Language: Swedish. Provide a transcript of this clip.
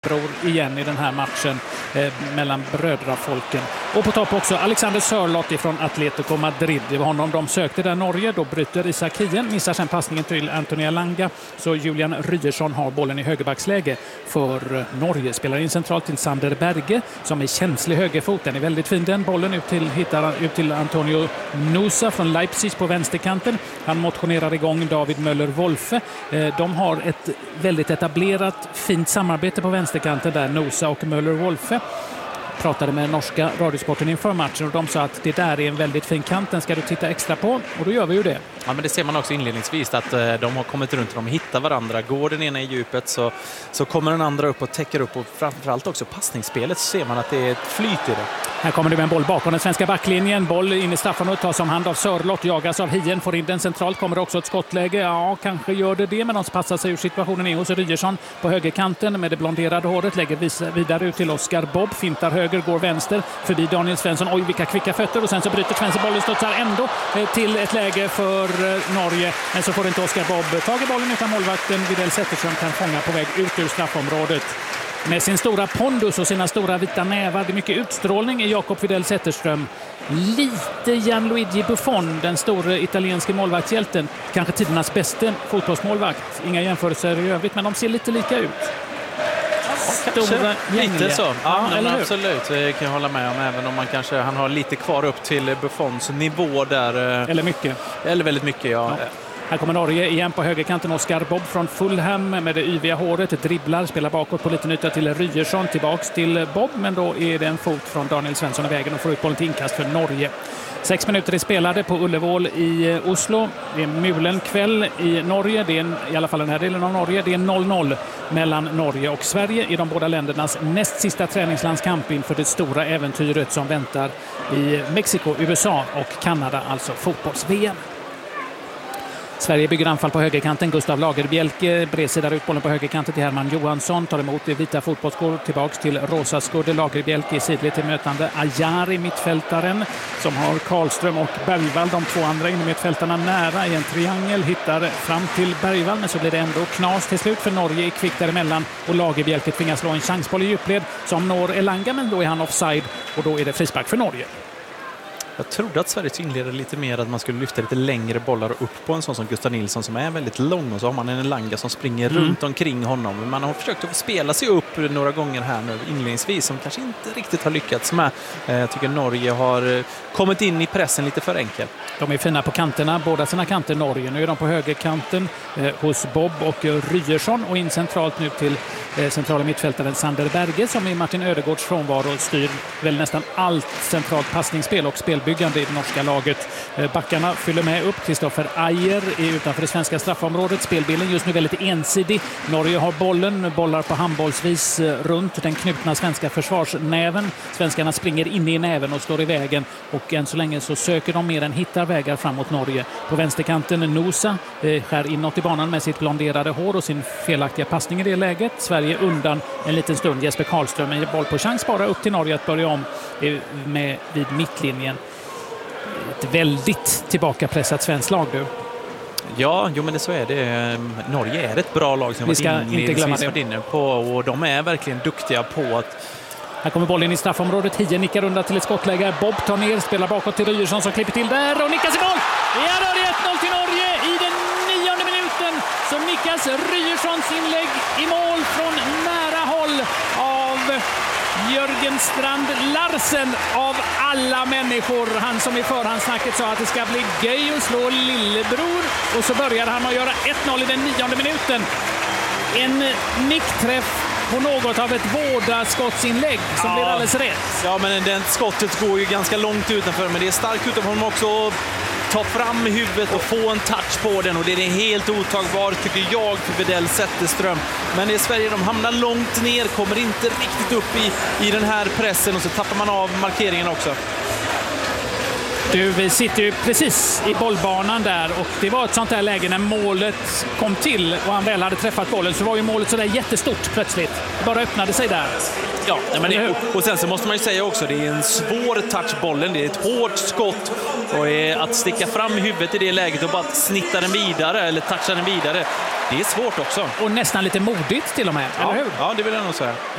bror igen i den här matchen mellan brödrafolken. Och på topp också Alexander Sörloth från Atletico Madrid. Det var honom de sökte där Norge. Då bryter Isak Hien, missar sen passningen till Anthony Elanga. Så Julian Ryerson har bollen i högerbacksläge för Norge. Spelar in centralt till Sander Berge som är känslig högerfot. Den är väldigt fin den bollen hittar ut till Antonio Nusa från Leipzig på vänsterkanten. Han motionerar igång David Möller-Wolfe. De har ett väldigt etablerat fint samarbete på vänsterkanten där, Nusa och Möller-Wolfe. Pratade med norska radiosporten inför matchen och de sa att det där är en väldigt fin kant, den ska du titta extra på, och då gör vi ju det. Ja, men det ser man också inledningsvis att de har kommit runt och de hittar varandra. Går den ena i djupet så kommer den andra upp och täcker upp, och framförallt också passningsspelet så ser man att det är ett flyt i det. Här kommer det med en boll bakom den svenska backlinjen. Boll in i straffområdet, tas om hand av Sörloth, jagas av Hien, får in den centralt, kommer också ett skottläge. Ja, kanske gör det, men de passar sig ur situationen är hos Ryerson på högerkanten med det blonderade håret, lägger vidare ut till Oscar Bob, fintar höger, går vänster, förbi Daniel Svensson. Oj, vilka kvicka fötter, och sen så bryter Svensson bollen, studsar ändå till ett läge för Norge, men så får inte Oscar Bob tag i bollen utan målvakten Widell Zetterström kan fånga på väg ut ur straffområdet. Med sin stora pondus och sina stora vita nävar, det är mycket utstrålning i Jakob Widell Zetterström. Lite Gianluigi Buffon, den stora italienske målvaktshjälten. Kanske tidernas bästa fotbollsmålvakt. Inga jämförelser i övrigt, men de ser lite lika ut. Kanske lite så. Ja, eller absolut. Det kan jag hålla med om, även om han har lite kvar upp till Buffons nivå där. Eller mycket. Eller väldigt mycket, ja. Här kommer Norge igen på högerkanten. Oscar Bob från Fulham med det yviga håret. Dribblar, spelar bakåt på liten yta till Ryerson. Tillbaks till Bob, men då är det en fot från Daniel Svensson i vägen och får ut bollen till inkast för Norge. 6 minuter är spelade på Ullevål i Oslo. Det är mulen kväll i Norge. Det är i alla fall den här delen av Norge. Det är 0-0 mellan Norge och Sverige i de båda ländernas näst sista träningslandskamp inför det stora äventyret som väntar i Mexiko, USA och Kanada, alltså fotbolls-VM. Sverige bygger anfall på högerkanten. Gustav Lagerbielke bredsidar ut bollen på högerkanten till Herman Johansson. Tar emot det vita fotbollsskor tillbaks till rosa skor. Lagerbielke i sidled till mötande Ajari, mittfältaren, som har Karlström och Bergvall, de två andra in i mittfältarna nära i en triangel. Hittar fram till Bergvall, men så blir det ändå knas till slut för Norge i kvick däremellan. Och Lagerbielke tvingas slå en chansboll i djupled som når Elanga, men då är han offside och då är det frispark för Norge. Jag trodde att Sverige inledde lite mer att man skulle lyfta lite längre bollar upp på en sån som Gustav Nilsson som är väldigt lång, och så har man en Elanga som springer runt omkring honom. Men man har försökt att spela sig upp några gånger här nu inledningsvis som kanske inte riktigt har lyckats med. Jag tycker Norge har kommit in i pressen lite för enkelt. De är fina på kanterna, båda sina kanter Norge. Nu är de på högerkanten hos Bob och Ryerson, och in centralt nu till centrala mittfältaren Sander Berge som i Martin Ödegårds frånvaro styr väl nästan allt centralt passningsspel och spelbyggande i det norska laget. Backarna fyller med upp. Kristoffer Ajer är utanför det svenska straffområdet. Spelbilden just nu väldigt ensidig. Norge har bollar på handbollsvis runt den knutna svenska försvarsnäven. Svenskarna springer in i näven och står i vägen, och än så länge så söker de mer än hittar vägar framåt Norge. På vänsterkanten Nusa skär inåt i banan med sitt blonderade hår och sin felaktiga passning i det läget. Sverige undan en liten stund. Jesper Karlström med boll på chans bara upp till Norge att börja om med vid mittlinjen. Ett väldigt tillbakapressat svenskt lag, du. Ja, men det så är det. Norge är ett bra lag som vi ska inte glömma det. Inne på, och de är verkligen duktiga på att... Här kommer bollen i straffområdet. Hien nickar undan till ett skottläge. Bob tar ner, spelar bakåt till Ryerson som klipper till där och nickas i mål. Ja, då är det 1-0 till Norge i den 9:e minuten. Så nickas Ryerssons inlägg i mål från nära håll av Jörgen Strand Larsen, av alla människor. Han som i förhandsnacket sa att det ska bli göj att slå lillebror. Och så började han med att göra 1-0 i den 9:e minuten. En nickträff på något av ett vårdaskottsinlägg som blir alldeles rätt. Ja, men den skottet går ju ganska långt utanför, men det är starkt utanför honom också. Ta fram huvudet och få en touch på den, och det är helt otagbart tycker jag för Widell Zetterström. Men det är Sverige, de hamnar långt ner, kommer inte riktigt upp i den här pressen, och så tappar man av markeringen också. Du, vi sitter ju precis i bollbanan där, och det var ett sånt där läge när målet kom till och han väl hade träffat bollen, så var ju målet så där jättestort plötsligt. Det bara öppnade sig där. Ja, men och sen så måste man ju säga också, det är en svår touchbollen, det är ett hårt skott, och att sticka fram huvudet i det läget och bara snitta den vidare eller toucha den vidare, det är svårt också. Och nästan lite modigt till och med, eller hur? Ja, det vill jag nog säga.